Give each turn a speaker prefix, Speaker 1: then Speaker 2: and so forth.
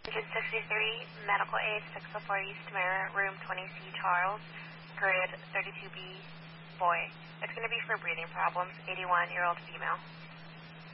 Speaker 1: Unit 63, medical aid, 604 East Mara, room 20C, Charles, grid 32B, boy. It's going to be for breathing problems, 81-year-old female.